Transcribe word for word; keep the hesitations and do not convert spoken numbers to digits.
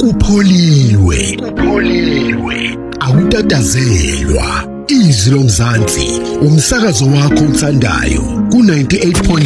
kupholiwe kupholiwe awutatazelwa izwi lomzansi umsakazo wakho uthandayo ku ninety-eight point